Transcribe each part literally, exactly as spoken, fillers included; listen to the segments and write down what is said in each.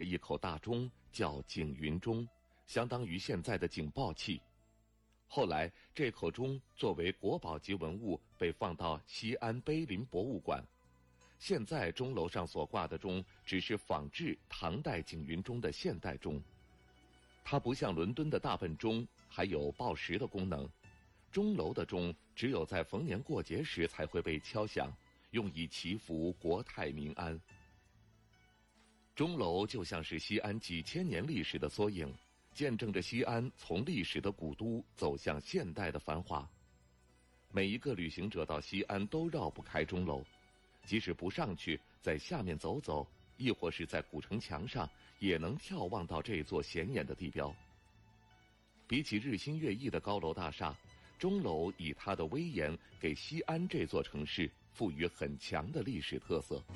一口大钟，叫景云钟，相当于现在的警报器。后来这口钟作为国宝级文物被放到西安碑林博物馆，现在钟楼上所挂的钟只是仿制唐代景云钟的现代钟。它不像伦敦的大笨钟还有报时的功能，钟楼的钟只有在逢年过节时才会被敲响，用以祈福国泰民安。钟楼就像是西安几千年历史的缩影，见证着西安从历史的古都走向现代的繁华。每一个旅行者到西安都绕不开钟楼，即使不上去，在下面走走，亦或是在古城墙上，也能眺望到这座显眼的地标。比起日新月异的高楼大厦，钟楼以它的威严给西安这座城市赋予很强的历史特色。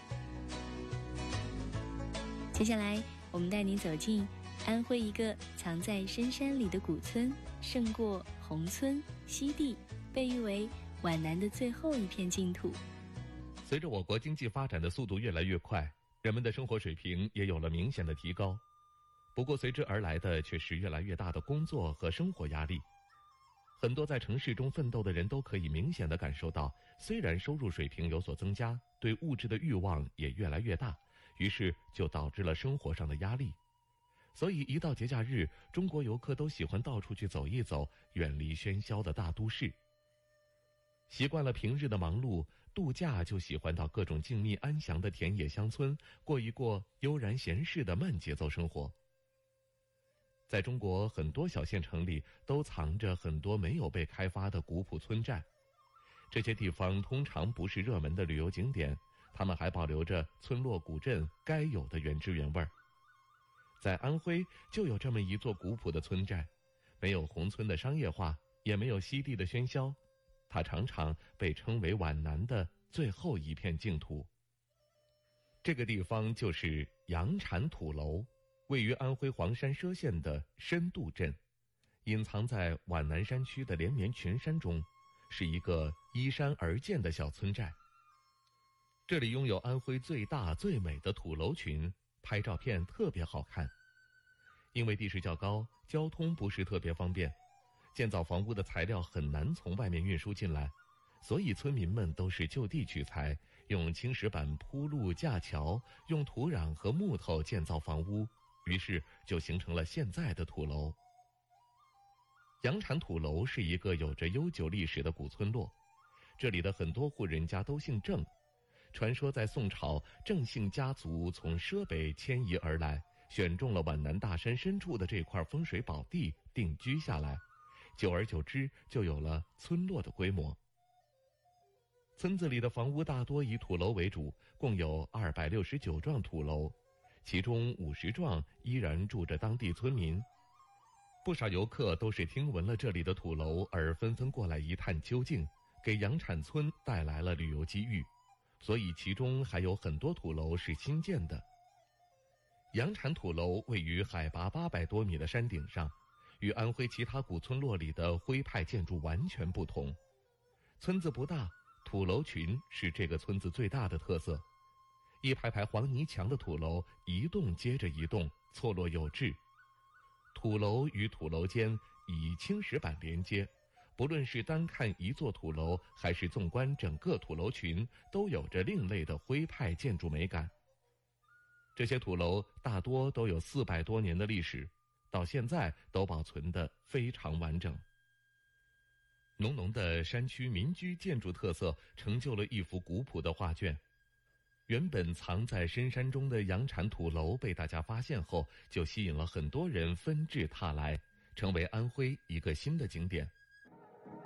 接下来我们带您走进安徽一个藏在深山里的古村——胜过宏村西递，被誉为皖南的最后一片净土。 随着我国经济发展的速度越来越快，人们的生活水平也有了明显的提高。不过随之而来的却是越来越大的工作和生活压力。很多在城市中奋斗的人都可以明显地感受到，虽然收入水平有所增加，对物质的欲望也越来越大，于是就导致了生活上的压力。所以一到节假日，中国游客都喜欢到处去走一走，远离喧嚣的大都市。习惯了平日的忙碌，度假就喜欢到各种静谧安详的田野乡村，过一过悠然闲适的慢节奏生活。在中国很多小县城里都藏着很多没有被开发的古朴村寨，这些地方通常不是热门的旅游景点，他们还保留着村落古镇该有的原汁原味儿。在安徽就有这么一座古朴的村寨，没有宏村的商业化，也没有西递的喧嚣，它常常被称为皖南的最后一片净土。这个地方就是阳禅土楼，位于安徽黄山歙县的深度镇，隐藏在皖南山区的连绵群山中，是一个依山而建的小村寨。这里拥有安徽最大最美的土楼群，拍照片特别好看。因为地势较高，交通不是特别方便，建造房屋的材料很难从外面运输进来，所以村民们都是就地取材，用青石板铺路架桥，用土壤和木头建造房屋，于是就形成了现在的土楼。阳禅土楼是一个有着悠久历史的古村落，这里的很多户人家都姓郑，传说在宋朝，郑姓家族从奢北迁移而来，选中了皖南大山深处的这块风水宝地定居下来，久而久之就有了村落的规模。村子里的房屋大多以土楼为主，共有二百六十九幢土楼，其中五十幢依然住着当地村民。不少游客都是听闻了这里的土楼而纷纷过来一探究竟，给阳禅村带来了旅游机遇，所以其中还有很多土楼是新建的。阳禅土楼位于海拔八百多米的山顶上，与安徽其他古村落里的徽派建筑完全不同。村子不大，土楼群是这个村子最大的特色。一排排黄泥墙的土楼一栋接着一栋，错落有致。土楼与土楼间以青石板连接，不论是单看一座土楼，还是纵观整个土楼群，都有着另类的徽派建筑美感。这些土楼大多都有四百多年的历史，到现在都保存得非常完整。浓浓的山区民居建筑特色成就了一幅古朴的画卷。原本藏在深山中的阳禅土楼被大家发现后，就吸引了很多人纷至沓来，成为安徽一个新的景点。